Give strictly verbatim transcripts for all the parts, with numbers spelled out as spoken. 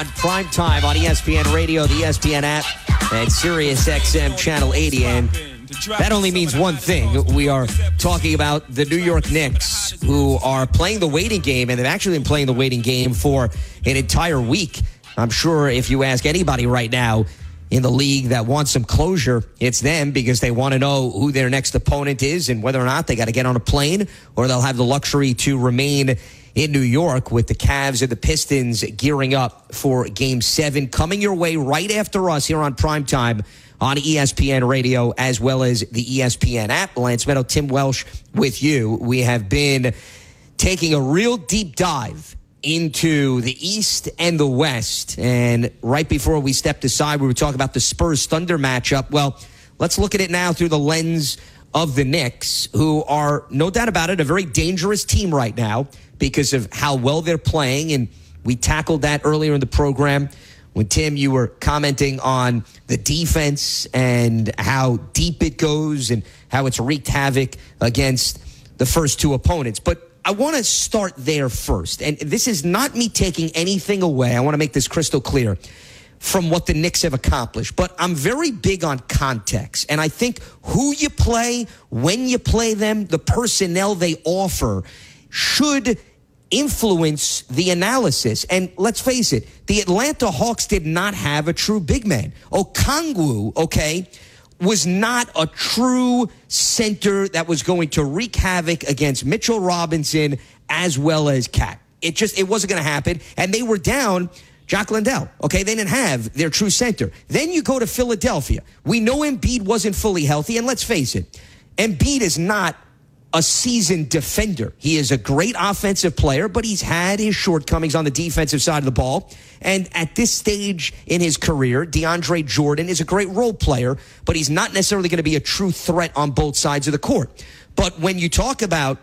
on Primetime on E S P N Radio, the E S P N app, and Sirius X M Channel eighty. And that only means one thing. We are talking about the New York Knicks, who are playing the waiting game, and they've actually been playing the waiting game for an entire week. I'm sure if you ask anybody right now in the league that wants some closure, it's them, because they want to know who their next opponent is and whether or not they got to get on a plane or they'll have the luxury to remain in New York, with the Cavs and the Pistons gearing up for Game seven. Coming your way right after us here on Primetime on E S P N Radio, as well as the E S P N app. Lance Meadow, Tim Welsh with you. We have been taking a real deep dive into the East and the West. And right before we stepped aside, we were talking about the Spurs-Thunder matchup. Well, let's look at it now through the lens of the Knicks, who are, no doubt about it, a very dangerous team right now because of how well they're playing. And we tackled that earlier in the program when, Tim, you were commenting on the defense and how deep it goes and how it's wreaked havoc against the first two opponents. But I want to start there first. And this is not me taking anything away. I want to make this crystal clear from what the Knicks have accomplished. But I'm very big on context. And I think who you play, when you play them, the personnel they offer should influence the analysis. And let's face it, the Atlanta Hawks did not have a true big man. Okongwu, okay, was not a true center that was going to wreak havoc against Mitchell Robinson as well as Cat. It just, it wasn't going to happen. And they were down Jock Landale. Okay, they didn't have their true center. Then you go to Philadelphia. We know Embiid wasn't fully healthy, and let's face it, Embiid is not a seasoned defender. He is a great offensive player, but he's had his shortcomings on the defensive side of the ball. And at this stage in his career, DeAndre Jordan is a great role player, but he's not necessarily going to be a true threat on both sides of the court. But when you talk about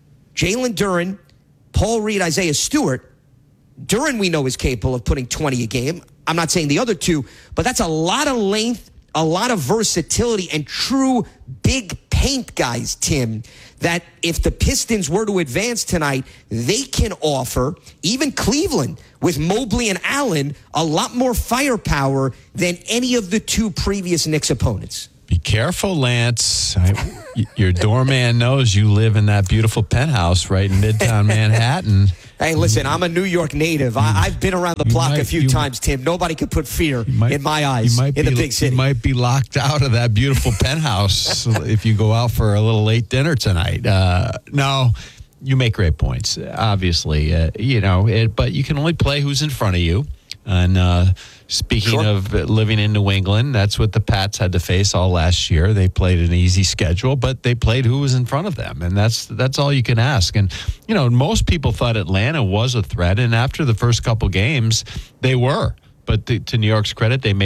Jalen Duren, Paul Reed, Isaiah Stewart, Duren we know is capable of putting twenty a game. I'm not saying the other two, but that's a lot of length, a lot of versatility, and true big paint guys, Tim, that if the Pistons were to advance tonight, they can offer, even Cleveland with Mobley and Allen, a lot more firepower than any of the two previous Knicks opponents. Be careful, Lance. I, your doorman knows you live in that beautiful penthouse right in Midtown Manhattan. Hey, listen, I'm a New York native. I, I've been around the block might, a few you, times, Tim. Nobody could put fear might, in my eyes in be, the big city. You might be locked out of that beautiful penthouse if you go out for a little late dinner tonight. Uh, no, you make great points, obviously. Uh, you know, it, but you can only play who's in front of you. And uh, speaking sure. of living in New England, that's what the Pats had to face all last year. They played an easy schedule, but they played who was in front of them, and that's that's all you can ask. And you know, most people thought Atlanta was a threat, and after the first couple games, they were. But the, to New York's credit, they made